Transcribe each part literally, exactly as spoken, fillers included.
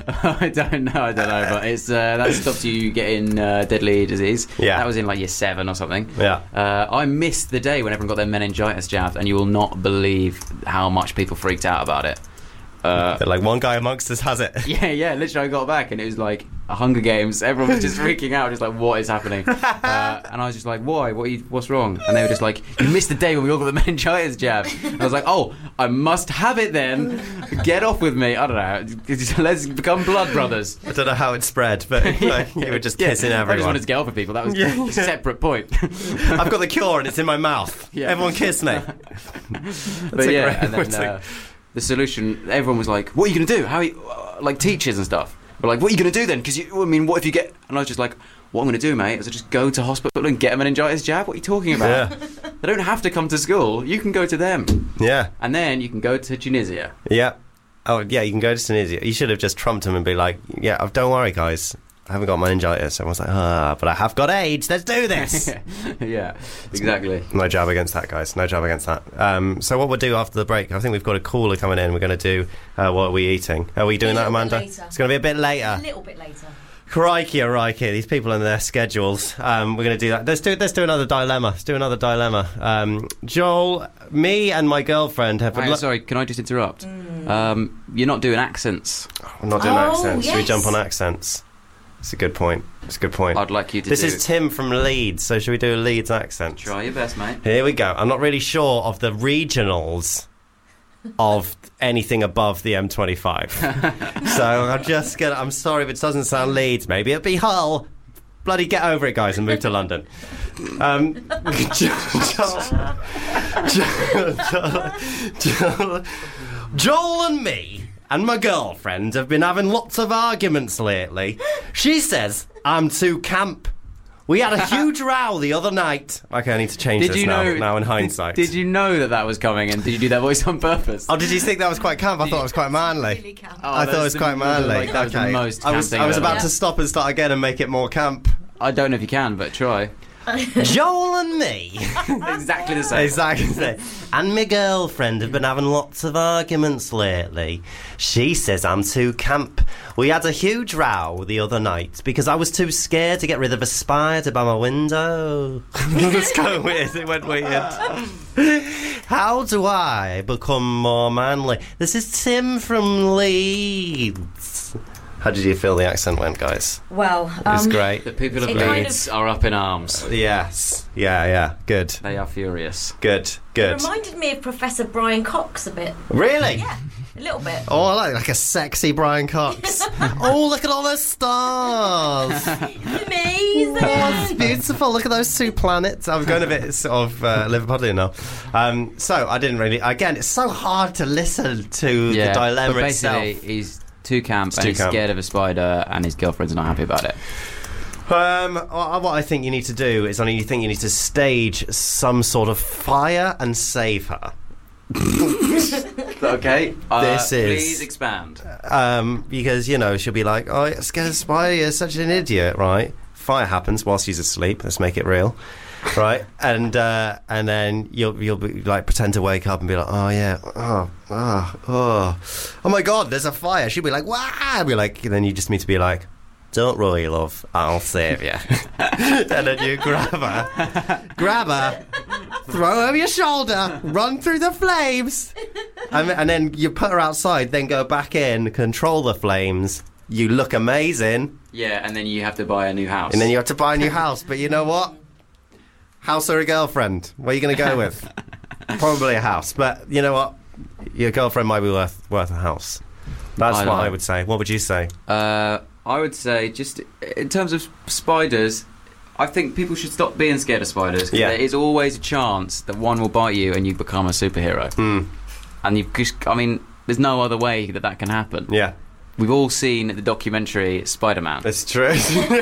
I don't know, I don't know, but it's uh, that stops you getting uh, deadly disease. Yeah. That was in like year seven or something. Yeah. Uh, I missed the day when everyone got their meningitis jabbed, and you will not believe how much people freaked out about it. Uh, They're like, one guy amongst us has it. yeah, yeah, literally I got back and it was like a Hunger Games. Everyone was just freaking out, just like, what is happening? Uh, and I was just like, why? What are you, what's wrong? And they were just like, you missed the day when we all got the meningitis jab. And I was like, oh, I must have it then. Get off with me. I don't know. Let's become blood brothers. I don't know how it spread, but like, you were just Yeah, kissing I everyone. just wanted to get off with people. That was Yeah. a separate point. I've got the cure and it's in my mouth. Yeah. Everyone kiss me. But a yeah, great and way then to- uh, the solution, everyone was like, what are you going to do? How are you, uh, like teachers and stuff. But like, what are you going to do then? Because, I mean, what if you get... And I was just like, what I'm going to do, mate, is I just go to hospital and get a meningitis jab. What are you talking about? Yeah. They don't have to come to school. You can go to them. Yeah. And then you can go to Tunisia. Yeah. Oh, yeah, you can go to Tunisia. You should have just trumped him and be like, yeah, oh, don't worry, guys. I haven't got meningitis. Everyone's like, ah, but I have got AIDS. Let's do this. Yeah, exactly. No jab against that, guys. No jab against that. Um, so what we'll do after the break, I think we've got a caller coming in. We're going to do, uh, what are we eating? Are we doing A that, little bit Amanda? later. It's going to be a bit later. A little bit later. Crikey, oh, crikey, these people and their schedules. Um, we're going to do that. Let's do, let's do another dilemma. Let's do another dilemma. Um, Joel, me and my girlfriend have... Hang on, sorry, can I just interrupt? Mm. Um, you're not doing accents. I'm not doing Oh, accents. Should we yes. jump on accents? It's a good point. It's a good point. I'd like you to This do... is Tim from Leeds, so should we do a Leeds accent? Try your best, mate. Here we go. I'm not really sure of the regionals of anything above the M twenty-five. So I'm just gonna... I'm sorry if it doesn't sound Leeds. Maybe it'll be Hull. Bloody get over it, guys, and move to London. Um, Joel, Joel, Joel, Joel, Joel and me and my girlfriend have been having lots of arguments lately. She says I'm too camp. We had a huge row the other night. Okay, I need to change Did this you now, know... now in did- hindsight. Did, you know that that was coming, and did you do that voice on purpose? Oh, did you think that was quite camp? I thought it was quite manly. Really camp. Oh, I thought it that's was the- quite manly. like, that was the Okay. most I camp was, thing I was I've about ever to stop and start again and make it more camp. I don't know if you can, but try. Joel and me. Exactly the same. Exactly the same. And my girlfriend have been having lots of arguments lately. She says I'm too camp. We had a huge row the other night because I was too scared to get rid of a spider by my window. It's kind of weird. It went weird. How do I become more manly? This is Tim from Leeds. How did you feel the accent went, guys? Well, It was um, great. The people of It kind Leeds are up in arms. Yes. Yeah, yeah. Good. They are furious. Good. it Good. reminded me of Professor Brian Cox a bit. Really? Yeah, a little bit. Oh, I like like a sexy Brian Cox. Oh, look at all those stars. Amazing. Oh, it's beautiful. Look at those two planets. I'm going a bit sort of uh, Liverpudlian now. Um, so I didn't really. Again, it's so hard to listen to Yeah, the dilemma but basically, itself. he's too camp It's and too he's camp. scared of a spider, and his girlfriend's not happy about it. Um, uh, what I think you need to do is, I mean, you think you need to stage some sort of fire and save her. Okay, uh, This is- Please expand. Um, because, you know, she'll be like, oh, you're scared of spider, you're such an idiot, right? Fire happens while she's asleep. Let's make it real. Right, and uh, and then you'll you'll be like pretend to wake up and be like, oh yeah, oh oh oh, oh my god, there's a fire. She'll be like, wow, I'll be like, and then you just need to be like, don't worry, love, I'll save you. And then you grab her, grab her, throw her over your shoulder, run through the flames, and, and then you put her outside. Then go back in, control the flames. You look amazing, Yeah, and then you have to buy a new house. and then you have to buy a new house. But you know what? House or a girlfriend? What are you going to go with? Probably a house. But you know what? Your girlfriend might be worth worth a house. That's I what know. I would say. What would you say? Uh, I would say, just in terms of spiders, I think people should stop being scared of spiders. 'Cause Yeah. there is always a chance that one will bite you and you become a superhero. Hmm. And you just, I mean, there's no other way that that can happen. Yeah, We've all seen the documentary Spider-Man. that's true.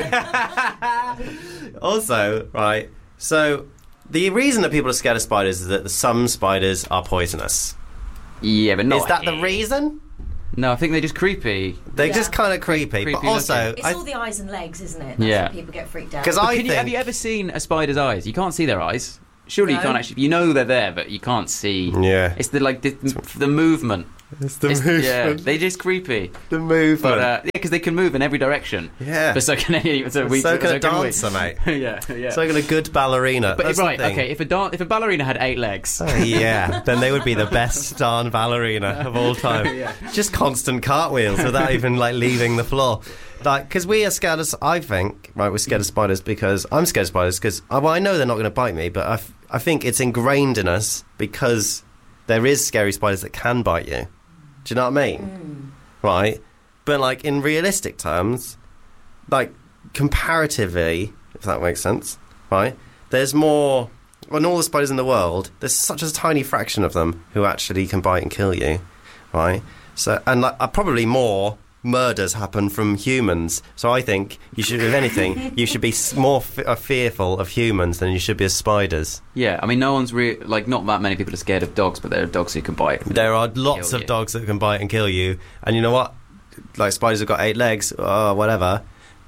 Also, right, so the reason that people are scared of spiders is that some spiders are poisonous. Yeah, but not Is that the here. reason? No, I think they're just creepy. They're Yeah. just kind of creepy, Creepy but also... It's I- all the eyes and legs, isn't it? That's Yeah. what people get freaked out. 'Cause But I can you, think- have you ever seen a spider's eyes? You can't see their eyes. Surely you No. can't actually. You know they're there, but you can't see. Yeah. It's the like the, the movement. It's the It's- movement. yeah, they're just creepy. The movement. But uh, yeah, because they can move in every direction. yeah. But so can any. So, we, so can a can we. dancer, mate. yeah, yeah. So can a good ballerina. but That's right, the thing. okay. If a dan- if a ballerina had eight legs, Oh, yeah, then they would be the best darn ballerina of all time. Yeah. Just constant cartwheels without even like leaving the floor. Like, because we are scared of, I think, right, we're scared of spiders because I'm scared of spiders because, well, I know they're not going to bite me, but I, f- I think it's ingrained in us because there is scary spiders that can bite you. Do you know what I mean? Right? But, like, in realistic terms, like, comparatively, if that makes sense, right, there's more, on all the spiders in the world, there's such a tiny fraction of them who actually can bite and kill you, right? So, and, like, uh, probably more murders happen from humans. So I think you should, if anything, you should be s- more f- uh, fearful of humans than you should be of spiders. yeah. I mean, no one's re- like not that many people are scared of dogs, but there are dogs who can bite. There are lots Kill of you. dogs that can bite and kill you, and you know what? Like, spiders have got eight legs, or whatever.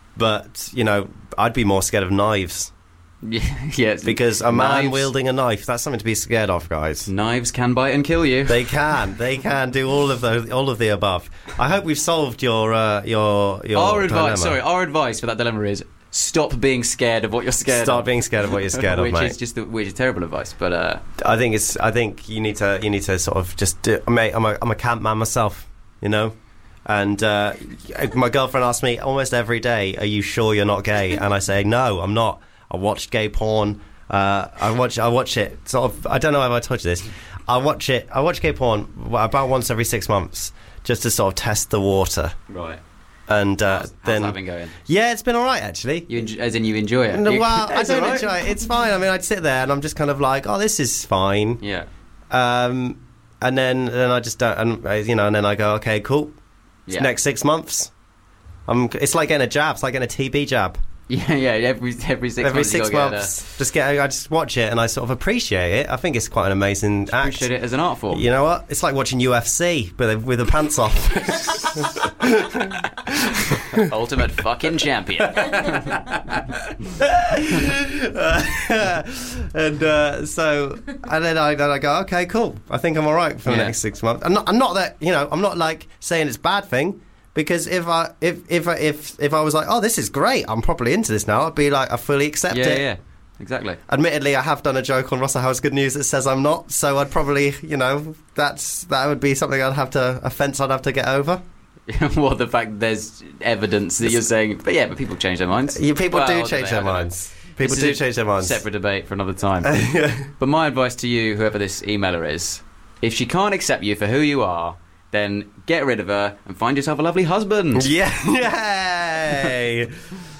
But you know, I'd be more scared of knives Yeah, yeah. it's- because a man Knives. wielding a knife—that's something to be scared of, guys. Knives can bite and kill you. They can, they can do all of those, all of the above. I hope we've solved your, uh, your, your. Our advice, dilemma. sorry, our advice for that dilemma is stop being scared of what you're scared Start of. being scared of what you're scared of, which mate. is just the, which is terrible advice. But uh, I think it's. I think you need to. You need to sort of just. Do, mate, I'm a. I'm a camp man myself. You know, and uh, my girlfriend asks me almost every day, "Are you sure you're not gay?" And I say, "No, I'm not. I watched gay porn. Uh, I watch. I watch it. Sort of. I don't know if I told you this. I watch it. I watch gay porn about once every six months, just to sort of test the water. right, And uh, how's, how's then, that been going? yeah, it's been all right actually. You enjoy, as in you enjoy it? No, You- well, I That's don't all right. enjoy it. It's fine. I mean, I'd sit there and I'm just kind of like, oh, this is fine. Yeah, Um, and then then I just don't, and uh, you know, and then I go, okay, cool. yeah, Next six months, I'm. It's like getting a jab. It's like getting a T B jab. yeah, yeah. Every every six Every months, you six gotta get, months, just get. I just watch it and I sort of appreciate it. I think it's quite an amazing uh, act. appreciate it as an art form. You know what? It's like watching U F C, but with the pants off. Ultimate fucking champion. and uh, so, and then I, then I go, okay, cool. I think I'm all right for the Yeah. next six months. I'm not, I'm not that, you know, I'm not like saying it's a bad thing because if I, if, if, I- if, if I was like, oh, this is great, I'm properly into this now, I'd be like, I fully accept yeah, it. yeah, exactly. Admittedly, I have done a joke on Russell Howard's Good News that says I'm not, so I'd probably, you know, that's that would be something I'd have to, a fence I'd have to get over. Well, the fact there's evidence that you're saying, but yeah, but people change their minds. Yeah, people Well, do do change they? I their don't know. minds. People This do is a change their minds. Separate debate for another time. Yeah. But my advice to you, whoever this emailer is, if she can't accept you for who you are, then get rid of her and find yourself a lovely husband. Yeah. Yay!